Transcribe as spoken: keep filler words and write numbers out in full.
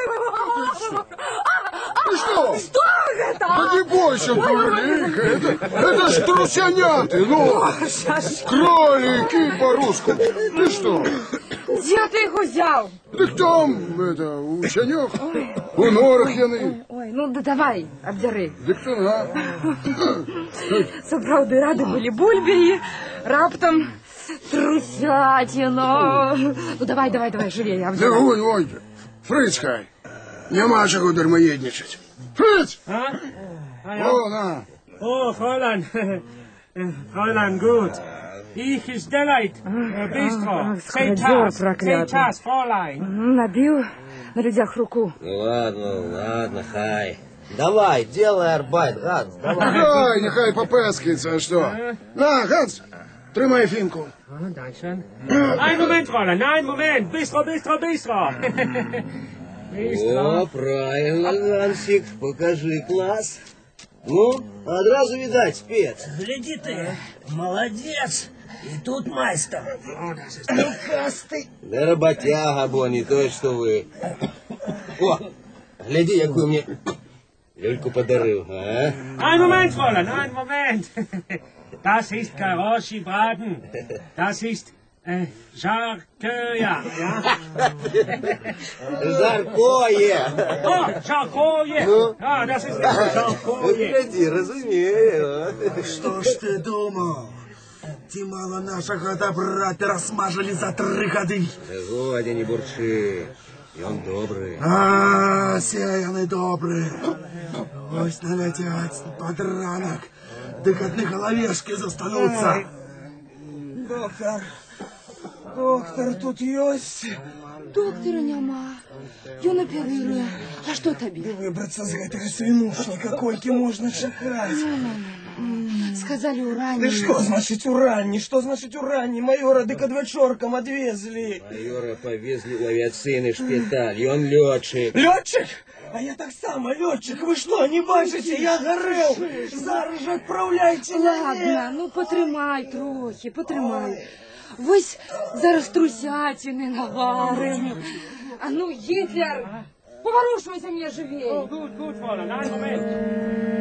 Ты что? Что это? Да не бойся, кролик. Это, это ж трусяняты, ну. Кролики по-русски. Ты что? Где ты их взял? Так там, это, у сянях, у норах яны. Ой, ну да давай, обдяри. Так то на. Соправди ради були бульбі, раптом трусятіно. Ну давай, давай, давай, живее, Да обдяри. вон, вон. Фриц хай. Нема чого дармоєдничать. Фриц! Ah? Ah, ja. О, на. Oh, Fräulein. Fräulein, gut. Ich ist Delight. Bistro. Say tas. Say tas, Fräulein. Набил на людях руку. Ну ладно, ладно, хай. Давай, делай арбайт, Ганс, давай. Дай, нехай попескається, а що? На, Ганс, тримай фінку. Ah, Dankeschön. Ein Moment, Fräulein, ein Moment. Bistro, Bistro, Bistro. О, правильно, Гансик, покажи класс. Ну, одразу видать, спец. Гляди ты, молодец. И тут майстер. Рукастый. Да работяга, бо не то, что вы. О, гляди, якую мне люльку подарил, а? Ein Moment, Fräulein, ein Moment. Das ist Karoshi-Braten. Das ist äh, Charcuterie, ja? Жаркое. Oh, Charcuterie. Ah, das ist Вот Charcuterie. гляди, разумею. Что ж ты думал? Ти мало нашего добра рассмажили за три годы. Годя, не бурчи. И он добрый. А, сеяны добрые. Ось налетят под ранок. Дык одни головешки застанутся. Доктор, доктор, тут есть. Доктора нема. Ён на перерыве. А что тебе? Выбраться с этого свинушника, кольки можно чекать. Сказали уранні. Да что значит уранні? Что значит уранні? Майора дык вечорком отвезли. Майора повезли в авиационный шпиталь, и он летчик. Летчик? А я так само летчик. Вы что, не бачите? Я горел. Зараз же отправляйте на Ладно, ну потримай трохи, потримай. Ось зараз трусятини наваримо. А ну, Гітлер, поворушуйся мені живее. Gut, gut, Fräulein, einen Moment.